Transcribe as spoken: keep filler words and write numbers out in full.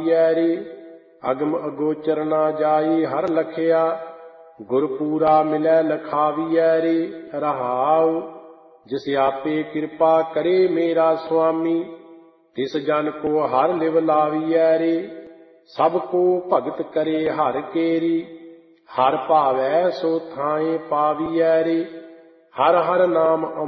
ਪਾਵੀਐ ਰੇ। ਅਗਮ ਅਗੋਚਰ ਨਾ ਜਾਈ ਹਰ ਲਖਿਆ, ਗੁਰ ਪੂਰਾ ਮਿਲੈ ਲਖਾਵੀਐ ਰੇ। ਰਹਾਉ ਜਿਸ ਆਪੇ ਕਿਰਪਾ ਕਰੇ ਮੇਰਾ ਸੁਆਮੀ, ਤਿਸ ਜਨ ਕੋ ਹਰਿ ਲਿਵ ਲਾਵੀਐ ਰੇ। ਸਭ ਕੋ ਭਗਤ ਕਰੇ ਹਰਿ ਕੇਰੀ, ਹਰਿ ਭਾਵੈ ਸੋ ਥਾਏ ਪਾਵੀਐ ਰੇ। ਹਰਿ ਹਰਿ ਨਾਮ